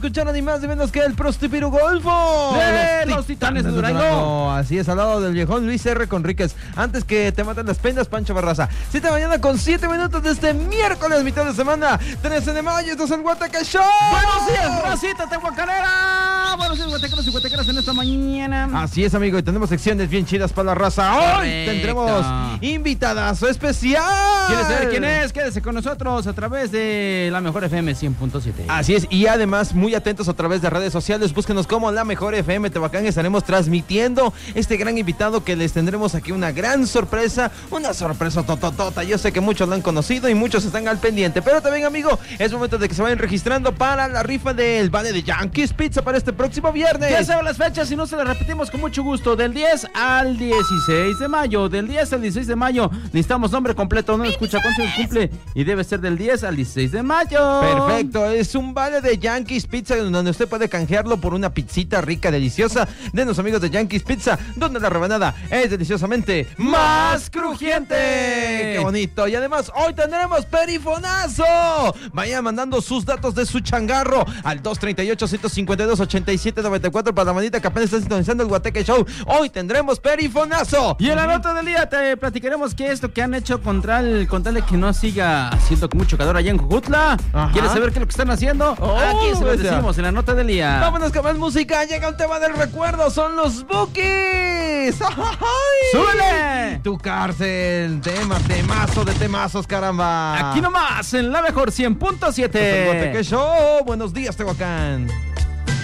escuchar ni más ni menos que el Prostipiru Golfo. Los Titanes de Durango. Así es, al lado del viejón Luis R. Conríquez. Antes que te maten las penas, Pancho Barraza. 7 de mañana con 7 minutos de este miércoles, mitad de semana, 13 de mayo. Esto es el Guateque Show. Buenos días, racita tehuacanera. Buenos días, guatequeros y guatequeras en esta mañana. Así es, amigo, y tenemos secciones bien chidas para la raza. Hoy Correcto. tendremos invitadazo especial. ¿Quieres saber quién es? Quédese con nosotros a través de la Mejor FM 100.7. Así es, y además muy atentos a través de redes sociales, búsquenos como La Mejor FM Tehuacán. Estaremos transmitiendo este gran invitado que les tendremos aquí una gran sorpresa, una sorpresa tototota. Yo sé que muchos lo han conocido y muchos están al pendiente, pero también, amigo, es momento de que se vayan registrando para la rifa del vale de Yankees Pizza para este próximo viernes. Ya saben las fechas, si no se las repetimos con mucho gusto. Del 10 al 16 de mayo. Del 10 al 16 de mayo. Necesitamos nombre completo. No escucha cuánto cumple. Y debe ser del 10 al 16 de mayo. Perfecto, es un vale de Yankees Pizza donde usted puede canjearlo por una pizzita rica, deliciosa de los amigos de Yankees Pizza, donde la rebanada es deliciosamente más crujiente. ¡Qué bonito! Y además, hoy tendremos perifonazo. Vayan mandando sus datos de su changarro al 238-152-8794 para la manita que apenas está sintonizando el Guateque Show. Hoy tendremos perifonazo. Y en la nota del día te platicaremos qué es lo que han hecho con tal de que no siga haciendo mucho calor allá en Jujutla. Ajá. ¿Quieres saber qué es lo que están haciendo? Aquí se lo decimos en la nota del día. Vámonos con más música. Llega un tema del recuerdo. Son los Bookies. ¡Súbele! Tu cárcel. Temazo de temazos, caramba. Aquí nomás, en la Mejor 100.7. Guateque Show. Buenos días, Tehuacán.